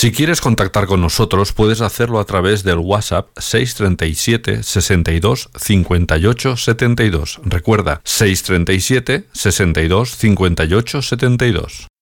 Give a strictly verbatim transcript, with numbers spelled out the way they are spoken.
Si quieres contactar con nosotros, puedes hacerlo a través del WhatsApp seis treinta y siete, sesenta y dos, cincuenta y ocho, setenta y dos. Recuerda, seis treinta y siete, sesenta y dos, cincuenta y ocho, setenta y dos.